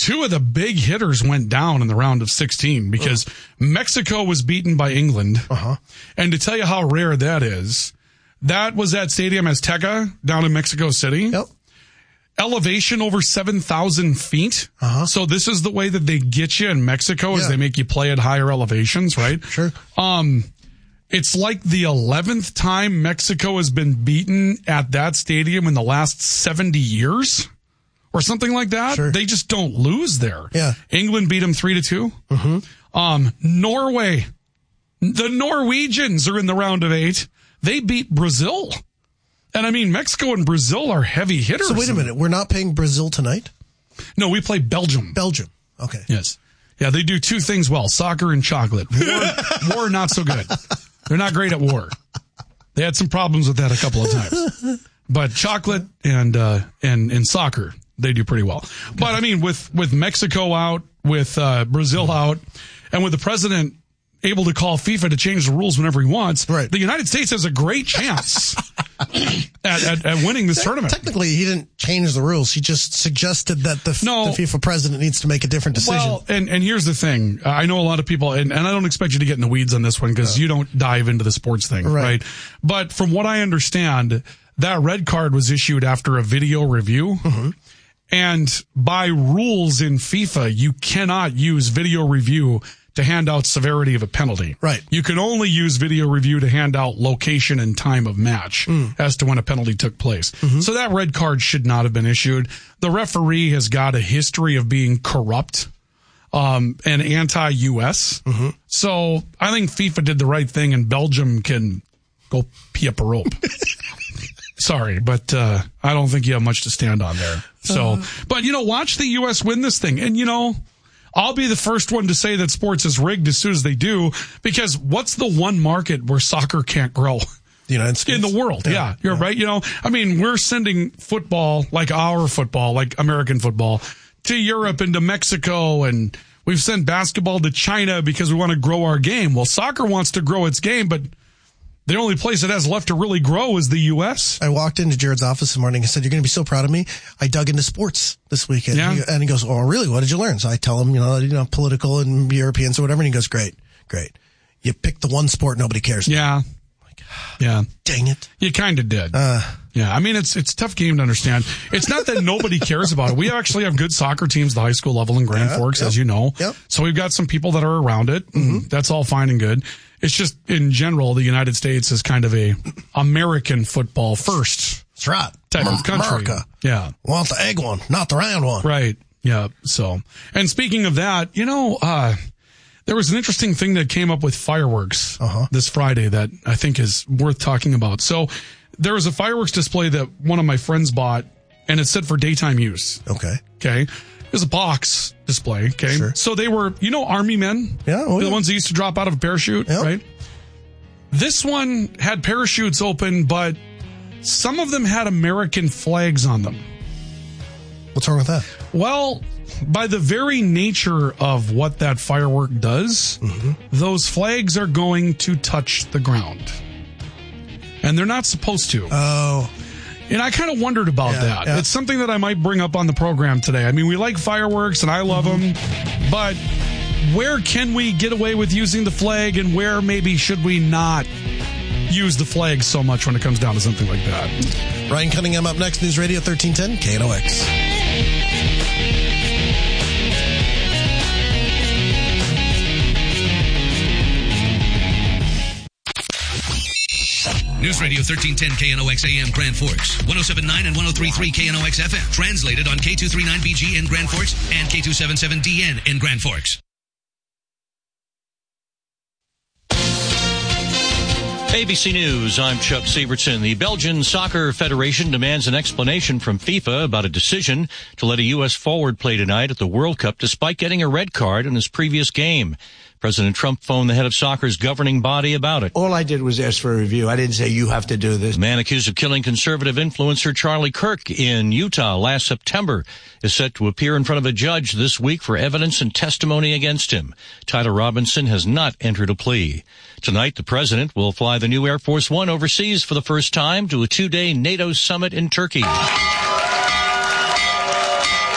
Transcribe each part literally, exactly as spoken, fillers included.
two of the big hitters went down in the round of sixteen because uh-huh. Mexico was beaten by England. Uh-huh. And to tell you how rare that is, that was at Stadium Azteca down in Mexico City. Yep. Elevation over seven thousand feet. Uh-huh. So this is the way that they get you in Mexico yeah. is they make you play at higher elevations, right? Sure. Um, it's like the eleventh time Mexico has been beaten at that stadium in the last seventy years or something like that. Sure. They just don't lose there. Yeah. England beat them three to two. Mm-hmm. Um, Norway, the Norwegians are in the round of eight. They beat Brazil. And I mean, Mexico and Brazil are heavy hitters. So wait a minute. We're not playing Brazil tonight? No, we play Belgium. Belgium. Okay. Yes. Yeah, they do two things well, soccer and chocolate. War, war not so good. They're not great at war. They had some problems with that a couple of times. But chocolate and uh, and, and soccer, they do pretty well. But I mean, with, with Mexico out, with uh, Brazil out, and with the president able to call FIFA to change the rules whenever he wants, right. the United States has a great chance at, at, at winning this tournament. Technically, he didn't change the rules. He just suggested that the, no. the FIFA president needs to make a different decision. Well, and, and here's the thing. I know a lot of people, and, and I don't expect you to get in the weeds on this one because no. you don't dive into the sports thing, right. right? But from what I understand, that red card was issued after a video review. Mm-hmm. And by rules in FIFA, you cannot use video review to hand out severity of a penalty. Right. You can only use video review to hand out location and time of match mm. as to when a penalty took place. Mm-hmm. So that red card should not have been issued. The referee has got a history of being corrupt um, and anti-U S. Mm-hmm. So I think FIFA did the right thing and Belgium can go pee up a rope. Sorry, but uh, I don't think you have much to stand on there. So, uh. but, you know, watch the U S win this thing. And, you know, I'll be the first one to say that sports is rigged as soon as they do, because what's the one market where soccer can't grow? The United States. In the world. Yeah, yeah you're yeah. right. You know, I mean, we're sending football, like our football, like American football, to Europe and to Mexico, and we've sent basketball to China because we want to grow our game. Well, soccer wants to grow its game, but the only place it has left to really grow is the U S. I walked into Jared's office this morning and said, "You're going to be so proud of me. I dug into sports this weekend." Yeah. And, he, and he goes, "Oh, really? What did you learn?" So I tell him, you know, you know, political and Europeans or whatever. And he goes, "Great, great. You picked the one sport nobody cares about." Yeah. Like, yeah. Dang it. You kind of did. Uh, yeah. I mean, it's, it's a tough game to understand. It's not that nobody cares about it. We actually have good soccer teams at the high school level in Grand yeah, Forks, yep, as you know. Yep. So we've got some people that are around it. Mm-hmm. That's all fine and good. It's just, in general, the United States is kind of a American football first. That's right. Type of country. America. Yeah. Want the egg one, not the round one. Right. Yeah. So, and speaking of that, you know, uh, there was an interesting thing that came up with fireworks uh-huh. this Friday that I think is worth talking about. So there was a fireworks display that one of my friends bought, and it said for daytime use. Okay. Okay. It was a box display. Okay. Sure. So they were, you know, Army men. Yeah. Oh, the yeah. ones that used to drop out of a parachute. Yep. Right. This one had parachutes open, but some of them had American flags on them. What's wrong with that? Well, by the very nature of what that firework does, mm-hmm. those flags are going to touch the ground. And they're not supposed to. Oh. And I kind of wondered about yeah, that. Yeah. It's something that I might bring up on the program today. I mean, we like fireworks and I love mm-hmm. them, but where can we get away with using the flag and where maybe should we not use the flag so much when it comes down to something like that? Ryan Cunningham up next, News Radio thirteen ten K N O X. News Radio thirteen ten K N O X A M Grand Forks, one oh seven point nine and one oh three point three K N O X F M. Translated on K two thirty-nine B G in Grand Forks and K two seventy-seven D N in Grand Forks. A B C News, I'm Chuck Sievertson. The Belgian Soccer Federation demands an explanation from FIFA about a decision to let a U S forward play tonight at the World Cup despite getting a red card in his previous game. President Trump phoned the head of soccer's governing body about it. All I did was ask for a review. I didn't say you have to do this. The man accused of killing conservative influencer Charlie Kirk in Utah last September is set to appear in front of a judge this week for evidence and testimony against him. Tyler Robinson has not entered a plea. Tonight, the president will fly the new Air Force One overseas for the first time to a two-day NATO summit in Turkey.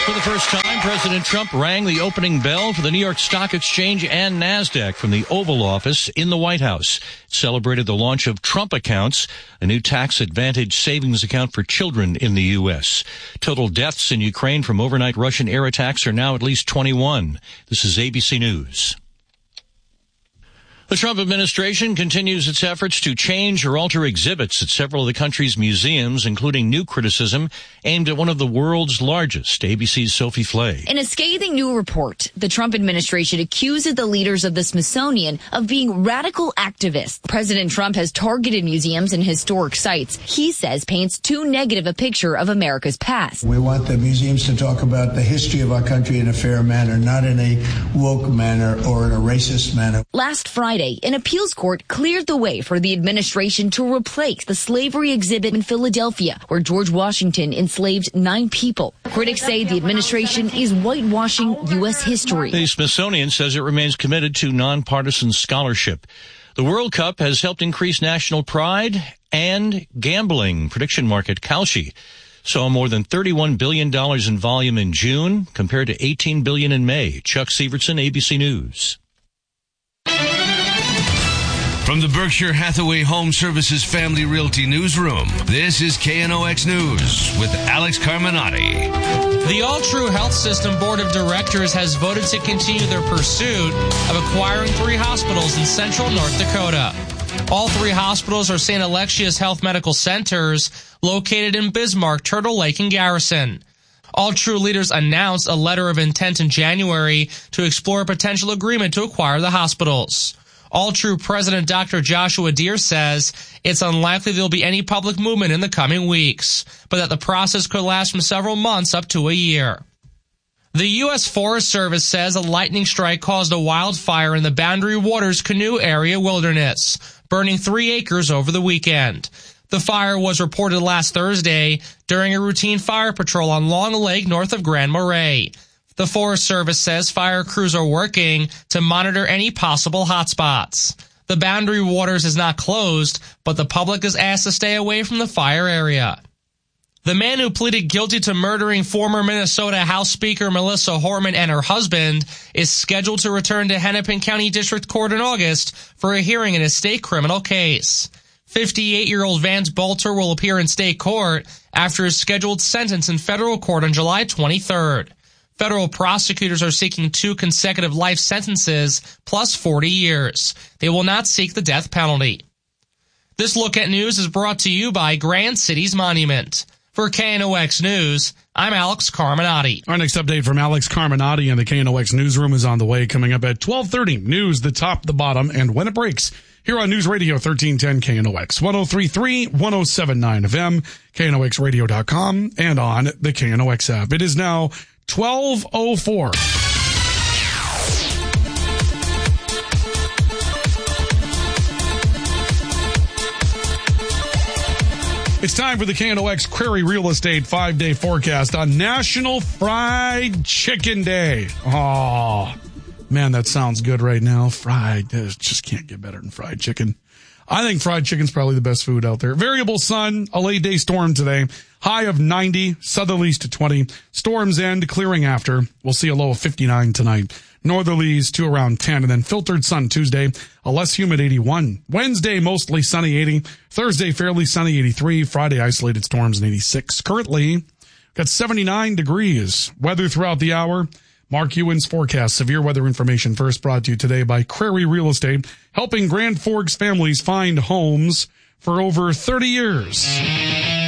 For the first time, President Trump rang the opening bell for the New York Stock Exchange and NASDAQ from the Oval Office in the White House. It celebrated the launch of Trump Accounts, a new tax advantage savings account for children in the U S. Total deaths in Ukraine from overnight Russian air attacks are now at least twenty-one. This is A B C News. The Trump administration continues its efforts to change or alter exhibits at several of the country's museums, including new criticism aimed at one of the world's largest. A B C's Sophie Flay. In a scathing new report, the Trump administration accuses the leaders of the Smithsonian of being radical activists. President Trump has targeted museums and historic sites he says paints too negative a picture of America's past. We want the museums to talk about the history of our country in a fair manner, not in a woke manner or in a racist manner. Last Friday, an appeals court cleared the way for the administration to replace the slavery exhibit in Philadelphia, where George Washington enslaved nine people. Critics say the administration is whitewashing U S history. The Smithsonian says it remains committed to nonpartisan scholarship. The World Cup has helped increase national pride and gambling. Prediction market Kalshi saw more than thirty-one billion dollars in volume in June compared to eighteen billion dollars in May. Chuck Severson, A B C News. From the Berkshire Hathaway Home Services Family Realty Newsroom, this is K N O X News with Alex Carminati. The All True Health System Board of Directors has voted to continue their pursuit of acquiring three hospitals in central North Dakota. All three hospitals are Saint Alexius Health Medical Centers, located in Bismarck, Turtle Lake, and Garrison. All True leaders announced a letter of intent in January to explore a potential agreement to acquire the hospitals. All True President Doctor Joshua Deere says it's unlikely there'll be any public movement in the coming weeks, but that the process could last from several months up to a year. The U S Forest Service says a lightning strike caused a wildfire in the Boundary Waters Canoe Area Wilderness, burning three acres over the weekend. The fire was reported last Thursday during a routine fire patrol on Long Lake north of Grand Marais. The Forest Service says fire crews are working to monitor any possible hotspots. The Boundary Waters is not closed, but the public is asked to stay away from the fire area. The man who pleaded guilty to murdering former Minnesota House Speaker Melissa Hortman and her husband is scheduled to return to Hennepin County District Court in August for a hearing in a state criminal case. fifty-eight-year-old Vance Bolter will appear in state court after his scheduled sentence in federal court on July twenty-third. Federal prosecutors are seeking two consecutive life sentences plus forty years. They will not seek the death penalty. This Look at News is brought to you by Grand Cities Monument. For K N O X News, I'm Alex Carminati. Our next update from Alex Carminati in the K N O X Newsroom is on the way, coming up at twelve thirty. News, the top, the bottom, and when it breaks. Here on News Radio thirteen ten K N O X, one oh three point three, one oh seven point nine F M, K N O X radio dot com, and on the K N O X app. It is now twelve oh four. It's time for the K N O X Prairie Real Estate five-day forecast on National Fried Chicken Day. Oh, man, that sounds good right now. Fried, just can't get better than fried chicken. I think fried chicken's probably the best food out there. Variable sun, a late day storm today. High of ninety, southerlies to twenty. Storms end, clearing after. We'll see a low of fifty-nine tonight. Northerlies to around ten, and then filtered sun Tuesday, a less humid eighty-one. Wednesday, mostly sunny eighty. Thursday, fairly sunny eighty-three. Friday, isolated storms in eighty-six. Currently, got seventy-nine degrees. Weather throughout the hour. Mark Ewan's forecast. Severe weather information first brought to you today by Prairie Real Estate, helping Grand Forks families find homes for over thirty years.